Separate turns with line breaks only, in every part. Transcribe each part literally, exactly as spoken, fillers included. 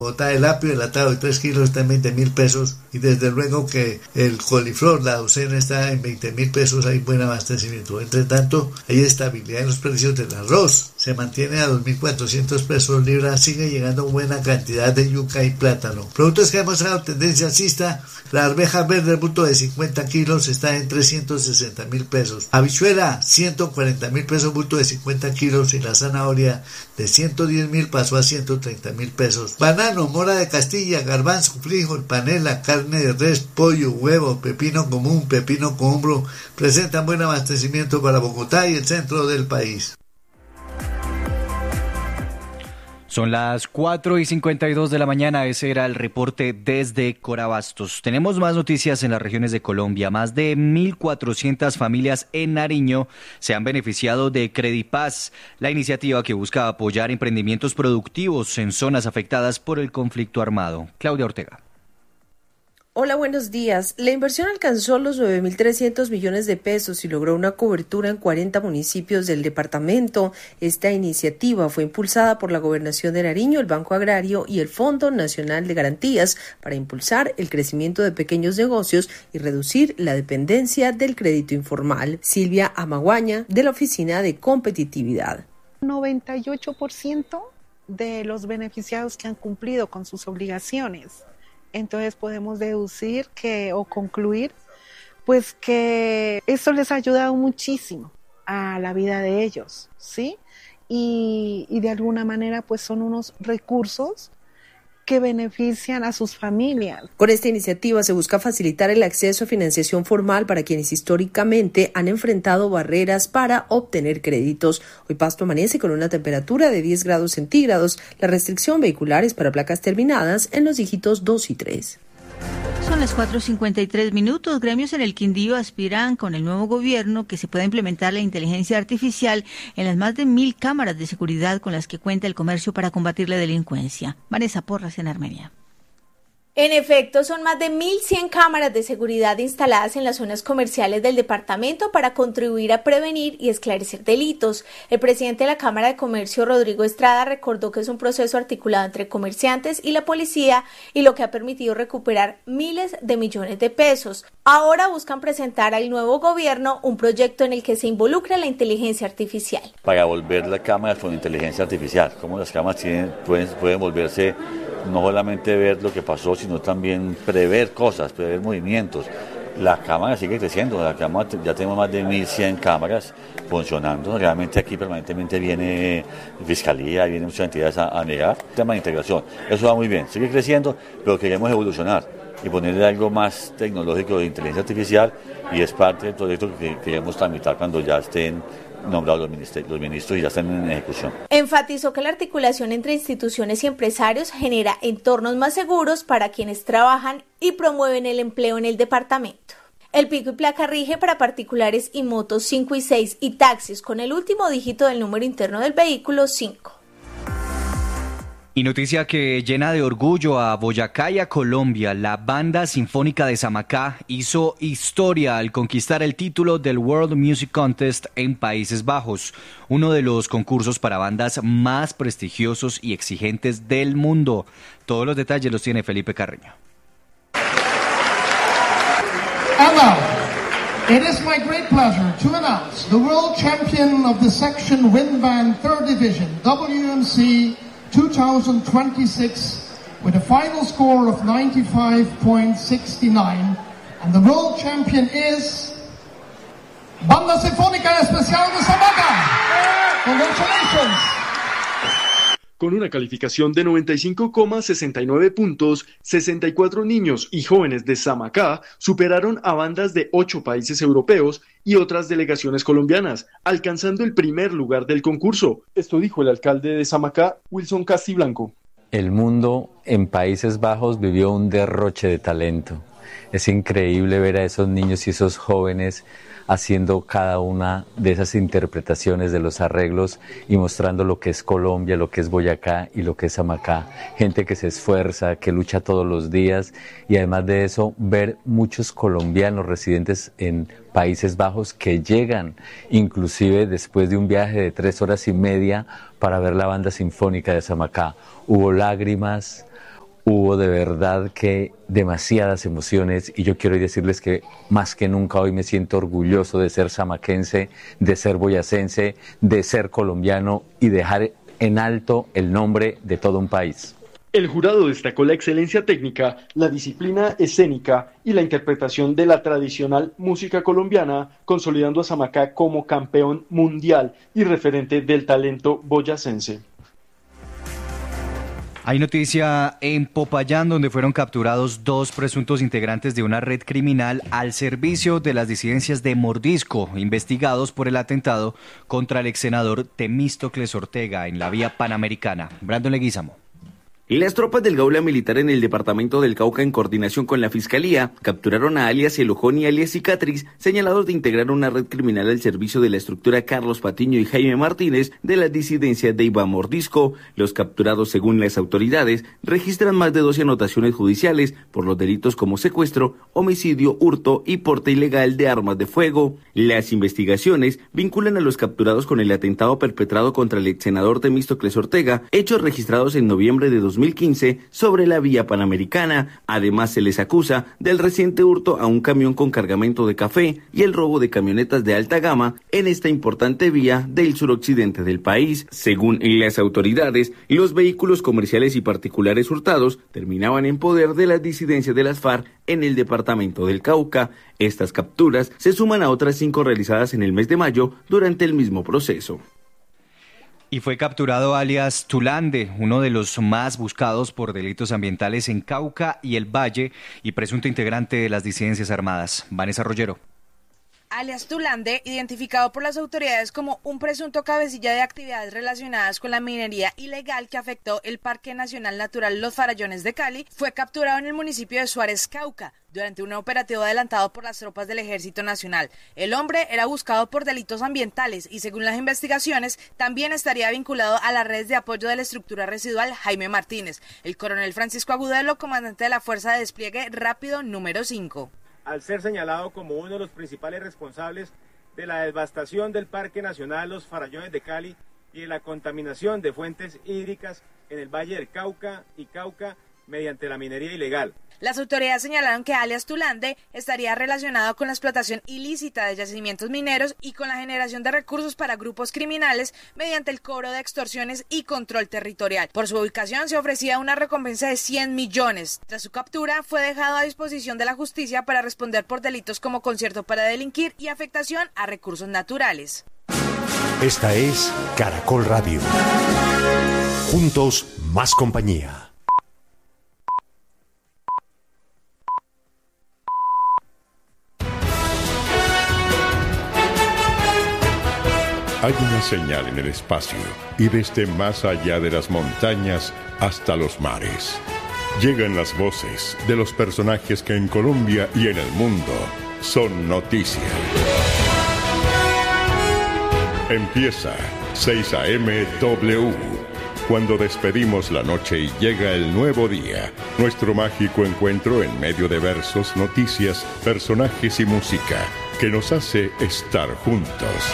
Bogotá, el apio enlatado de tres kilos está en veinte mil pesos y desde luego que el coliflor, la docena, está en veinte mil pesos, hay buen abastecimiento. Entre tanto, hay estabilidad en los precios del arroz, se mantiene a dos mil cuatrocientos pesos libra, sigue llegando buena cantidad de yuca y plátano. Productos que han mostrado tendencia alcista, la arveja verde bruto de cincuenta kilos está en trescientos sesenta mil pesos, habichuela ciento cuarenta mil pesos bruto de cincuenta kilos y la zanahoria de ciento diez mil pasó a ciento treinta mil pesos. Banano, mora de Castilla, garbanzo, frijol, panela, carne de res, pollo, huevo, pepino común, pepino combro presentan buen abastecimiento para Bogotá y el centro del país.
Son las cuatro y cincuenta y dos de la mañana, ese era el reporte desde Corabastos. Tenemos más noticias en las regiones de Colombia. Más de mil cuatrocientas familias en Nariño se han beneficiado de Credipaz, la iniciativa que busca apoyar emprendimientos productivos en zonas afectadas por el conflicto armado. Claudia Ortega.
Hola, buenos días. La inversión alcanzó los nueve mil trescientos millones de pesos y logró una cobertura en cuarenta municipios del departamento. Esta iniciativa fue impulsada por la Gobernación de Nariño, el Banco Agrario y el Fondo Nacional de Garantías para impulsar el crecimiento de pequeños negocios y reducir la dependencia del crédito informal. Silvia Amaguaña, de la Oficina de Competitividad.
noventa y ocho por ciento de los beneficiados que han cumplido con sus obligaciones. Entonces podemos deducir que o concluir pues que esto les ha ayudado muchísimo a la vida de ellos, ¿sí? Y, y de alguna manera pues son unos recursos que benefician a sus familias.
Con esta iniciativa se busca facilitar el acceso a financiación formal para quienes históricamente han enfrentado barreras para obtener créditos. Hoy Pasto amanece con una temperatura de diez grados centígrados. La restricción vehicular es para placas terminadas en los dígitos dos y tres.
Son las cuatro cincuenta y tres minutos. Gremios en el Quindío aspiran con el nuevo gobierno que se pueda implementar la inteligencia artificial en las más de mil cámaras de seguridad con las que cuenta el comercio para combatir la delincuencia. Vanessa Porras en Armenia.
En efecto, son más de mil cien cámaras de seguridad instaladas en las zonas comerciales del departamento para contribuir a prevenir y esclarecer delitos. El presidente de la Cámara de Comercio, Rodrigo Estrada, recordó que es un proceso articulado entre comerciantes y la policía y lo que ha permitido recuperar miles de millones de pesos. Ahora buscan presentar al nuevo gobierno un proyecto en el que se involucre la inteligencia artificial.
Para volver las cámaras con inteligencia artificial, cómo las cámaras tienen, pueden, pueden volverse no solamente ver lo que pasó, sino también prever cosas, prever movimientos. La cámara sigue creciendo, la cámara, ya tenemos más de mil cien cámaras funcionando. Realmente aquí permanentemente viene Fiscalía, vienen muchas entidades a, a negar el tema de integración. Eso va muy bien, sigue creciendo, pero queremos evolucionar y ponerle algo más tecnológico de inteligencia artificial y es parte del proyecto que queremos tramitar cuando ya estén nombrados los ministros, los ministros y ya están en ejecución.
Enfatizó que la articulación entre instituciones y empresarios genera entornos más seguros para quienes trabajan y promueven el empleo en el departamento. El pico y placa rige para particulares y motos cinco y seis y taxis con el último dígito del número interno del vehículo cinco.
Y noticia que llena de orgullo a Boyacá y a Colombia, la Banda Sinfónica de Samacá hizo historia al conquistar el título del World Music Contest en Países Bajos, uno de los concursos para bandas más prestigiosos y exigentes del mundo. Todos los detalles los tiene Felipe Carreño.
And now, it is my great pleasure to announce the world champion of the section Wind Band third Division, W M C twenty twenty-six, with a final score of ninety-five point six nine, and the world champion is Banda Sinfónica Especial de Samacá. Congratulations.
Con una calificación de noventa y cinco coma sesenta y nueve puntos, sesenta y cuatro niños y jóvenes de Samacá superaron a bandas de ocho países europeos y otras delegaciones colombianas, alcanzando el primer lugar del concurso. Esto dijo el alcalde de Samacá, Wilson Castiblanco.
El mundo en Países Bajos vivió un derroche de talento. Es increíble ver a esos niños y esos jóvenes haciendo cada una de esas interpretaciones de los arreglos y mostrando lo que es Colombia, lo que es Boyacá y lo que es Samacá. Gente que se esfuerza, que lucha todos los días y además de eso ver muchos colombianos residentes en Países Bajos que llegan inclusive después de un viaje de tres horas y media para ver la Banda Sinfónica de Samacá. Hubo lágrimas, Hubo de verdad que demasiadas emociones y yo quiero decirles que más que nunca hoy me siento orgulloso de ser samaquense, de ser boyacense, de ser colombiano y dejar en alto el nombre de todo un país.
El jurado destacó la excelencia técnica, la disciplina escénica y la interpretación de la tradicional música colombiana, consolidando a Samacá como campeón mundial y referente del talento boyacense.
Hay noticia en Popayán, donde fueron capturados dos presuntos integrantes de una red criminal al servicio de las disidencias de Mordisco, investigados por el atentado contra el ex senador Temístocles Ortega en la vía Panamericana. Brandon Leguízamo.
Las tropas del Gaula Militar en el departamento del Cauca, en coordinación con la Fiscalía, capturaron a alias El Ojón y alias Cicatriz, señalados de integrar una red criminal al servicio de la estructura Carlos Patiño y Jaime Martínez de la disidencia de Iván Mordisco. Los capturados, según las autoridades, registran más de doce anotaciones judiciales por los delitos como secuestro, homicidio, hurto y porte ilegal de armas de fuego. Las investigaciones vinculan a los capturados con el atentado perpetrado contra el ex senador Temístocles Ortega, hechos registrados en noviembre de dos mil quince sobre la vía Panamericana. Además, se les acusa del reciente hurto a un camión con cargamento de café y el robo de camionetas de alta gama en esta importante vía del suroccidente del país. Según las autoridades, los vehículos comerciales y particulares hurtados terminaban en poder de las disidencias de las FARC en el departamento del Cauca. Estas capturas se suman a otras cinco realizadas en el mes de mayo durante el mismo proceso.
Y fue capturado alias Tulande, uno de los más buscados por delitos ambientales en Cauca y el Valle y presunto integrante de las disidencias armadas. Vanessa Rollero.
Alias Tulande, identificado por las autoridades como un presunto cabecilla de actividades relacionadas con la minería ilegal que afectó el Parque Nacional Natural Los Farallones de Cali, fue capturado en el municipio de Suárez, Cauca, durante un operativo adelantado por las tropas del Ejército Nacional. El hombre era buscado por delitos ambientales y, según las investigaciones, también estaría vinculado a las redes de apoyo de la estructura residual Jaime Martínez. El coronel Francisco Agudelo, comandante de la Fuerza de Despliegue Rápido número cinco.
Al ser señalado como uno de los principales responsables de la devastación del Parque Nacional Los Farallones de Cali y de la contaminación de fuentes hídricas en el Valle del Cauca y Cauca mediante la minería ilegal.
Las autoridades señalaron que alias Tulande estaría relacionado con la explotación ilícita de yacimientos mineros y con la generación de recursos para grupos criminales mediante el cobro de extorsiones y control territorial. Por su ubicación se ofrecía una recompensa de cien millones. Tras su captura, fue dejado a disposición de la justicia para responder por delitos como concierto para delinquir y afectación a recursos naturales.
Esta es Caracol Radio. Juntos, más compañía.
Hay una señal en el espacio y desde más allá de las montañas hasta los mares. Llegan las voces de los personajes que en Colombia y en el mundo son noticia. Empieza seis A M W. Cuando despedimos la noche y llega el nuevo día, nuestro mágico encuentro en medio de versos, noticias, personajes y música que nos hace estar juntos.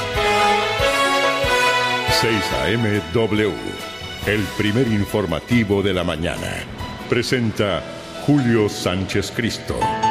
seis A M W, el primer informativo de la mañana. Presenta Julio Sánchez Cristo.